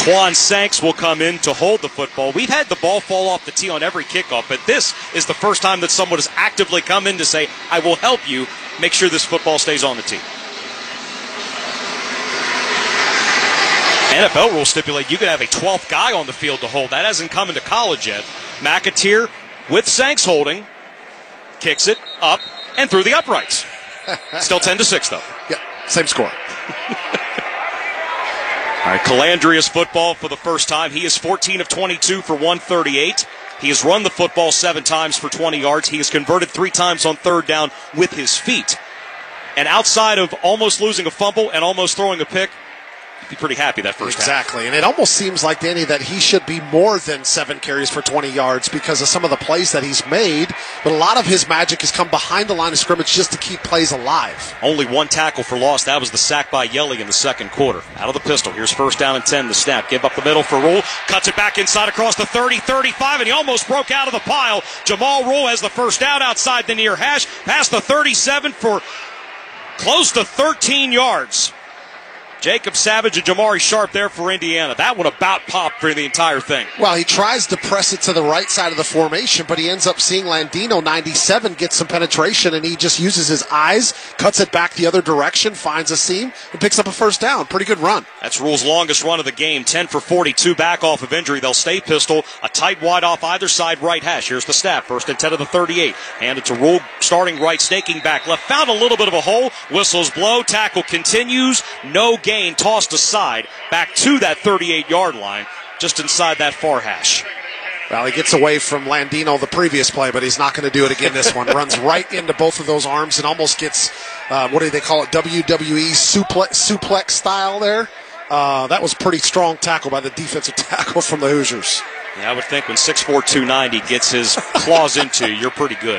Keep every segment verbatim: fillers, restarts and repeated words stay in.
Quan Sanks will come in to hold the football. We've had the ball fall off the tee on every kickoff, but this is the first time that someone has actively come in to say, I will help you make sure this football stays on the tee. N F L rules stipulate you can have a twelfth guy on the field to hold. That hasn't come into college yet. McAteer with Sanks holding, kicks it up and through the uprights. Still ten to six, though. Yeah, same score. All right, Calandria's football for the first time. He is fourteen of twenty-two for one thirty-eight. He has run the football seven times for twenty yards. He has converted three times on third down with his feet. And outside of almost losing a fumble and almost throwing a pick, be pretty happy that first exactly. half. And it almost seems like, Danny, that he should be more than seven carries for twenty yards because of some of the plays that he's made. But a lot of his magic has come behind the line of scrimmage just to keep plays alive. Only one tackle for loss. That was the sack by Yelly in the second quarter. Out of the pistol. Here's first down and ten. The snap. Give up the middle for Rule. Cuts it back inside across the thirty, thirty-five, and he almost broke out of the pile. Jamal Rule has the first down outside the near hash. Past the thirty-seven for close to thirteen yards. Jacob Savage and Jamari Sharp there for Indiana. That one about popped for the entire thing. Well, he tries to press it to the right side of the formation, but he ends up seeing Landino, ninety-seven, get some penetration, and he just uses his eyes, cuts it back the other direction, finds a seam, and picks up a first down. Pretty good run. That's Rule's longest run of the game, ten for forty-two, back off of injury. They'll stay pistol, a tight wide off either side right hash. Here's the snap, first and ten of the thirty-eight. Handed to Rule, starting right, snaking back left. Found a little bit of a hole. Whistles blow, tackle continues. No gain, tossed aside, back to that thirty-eight-yard line, just inside that far hash. Well, he gets away from Landino the previous play, but he's not going to do it again this one. Runs right into both of those arms and almost gets, uh, what do they call it, W W E suplex, suplex style there. Uh, that was a pretty strong tackle by the defensive tackle from the Hoosiers. Yeah, I would think when six four, two ninety gets his claws into you, you're pretty good.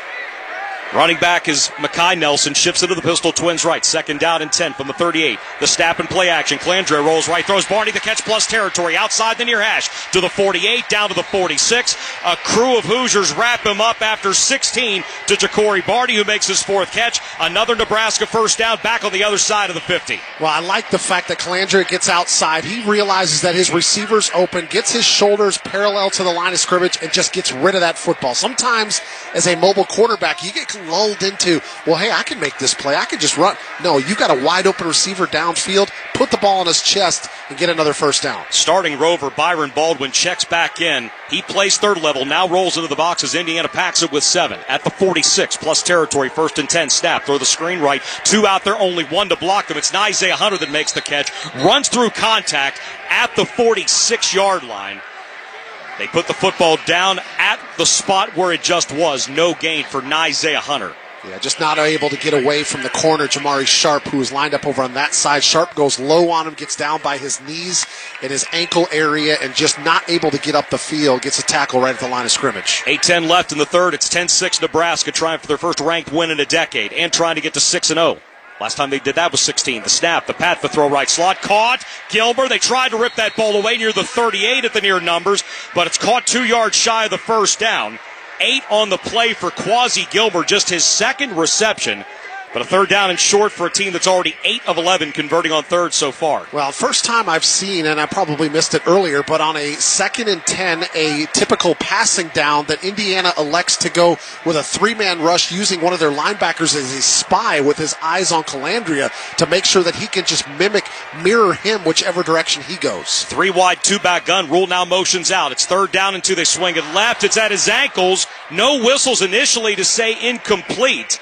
Running back is Makai Nelson, shifts into the pistol, twins right. Second down and ten from the thirty-eight. The snap and play action. Calandria rolls right, throws Barney the catch plus territory. Outside the near hash to the forty-eight, down to the forty-six. A crew of Hoosiers wrap him up after sixteen to Ja'Cory Barney, who makes his fourth catch. Another Nebraska first down back on the other side of the fifty. Well, I like the fact that Calandria gets outside. He realizes that his receiver's open, gets his shoulders parallel to the line of scrimmage, and just gets rid of that football. Sometimes, as a mobile quarterback, you get lulled into, well, hey, I can make this play. I can just run. No, you got a wide open receiver downfield, put the ball on his chest, and get another first down. Starting rover Byron Baldwin checks back in. He plays third level, now rolls into the box as Indiana packs it with seven. At the forty-six, plus territory, first and ten. Snap, throw the screen right. Two out there, only one to block them. It's Isaiah Hunter that makes the catch. Runs through contact at the forty-six-yard line. They put the football down at the spot where it just was. No gain for Isaiah Hunter. Yeah, just not able to get away from the corner, Jamari Sharp, who is lined up over on that side. Sharp goes low on him, gets down by his knees in his ankle area, and just not able to get up the field. Gets a tackle right at the line of scrimmage. eight ten left in the third. It's ten six Nebraska, trying for their first ranked win in a decade and trying to get to six and oh. Last time they did that was sixteen. The snap, the pat, the throw right slot. Caught. Gilbert, they tried to rip that ball away near the thirty-eight at the near numbers, but it's caught two yards shy of the first down. Eight on the play for Quasi Gilbert, just his second reception. But a third down and short for a team that's already eight of eleven converting on third so far. Well, first time I've seen, and I probably missed it earlier, but on a second and ten, a typical passing down that Indiana elects to go with a three-man rush using one of their linebackers as a spy with his eyes on Calandria to make sure that he can just mimic, mirror him whichever direction he goes. Three wide, two-back gun. Rule now motions out. It's third down and two. They swing it left. It's at his ankles. No whistles initially to say incomplete.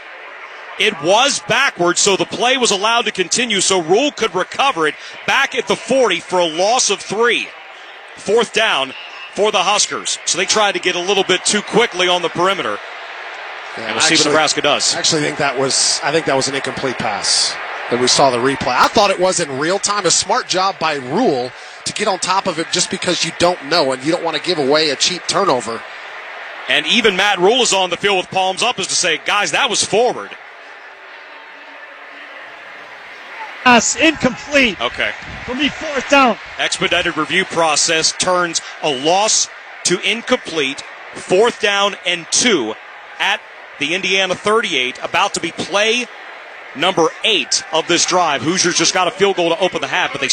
It was backwards, so the play was allowed to continue, so Rule could recover it back at the forty for a loss of three. Fourth down for the Huskers. So they tried to get a little bit too quickly on the perimeter. Yeah, and we'll see what Nebraska does. I actually think that was I think that was an incomplete pass that we saw the replay. I thought it was in real time. A smart job by Rule to get on top of it just because you don't know and you don't want to give away a cheap turnover. And even Matt Rule is on the field with palms up as to say, guys, that was forward. Pass incomplete. Okay. For me, fourth down. Expedited review process turns a loss to incomplete. Fourth down and two at the Indiana thirty-eight. About to be play number eight of this drive. Hoosiers just got a field goal to open the half, but they